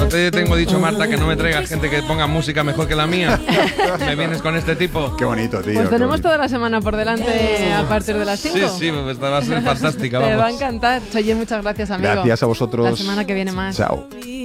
te tengo dicho, Marta, que no me traigas gente que ponga música mejor que la mía. Me vienes con este tipo. Qué bonito, tío. Pues tenemos toda la semana por delante a partir de las 5. Sí, pues va a ser fantástica. Te Vamos. va a encantar. Oye, muchas gracias, amigo. Gracias a vosotros. La semana que viene más. Chao.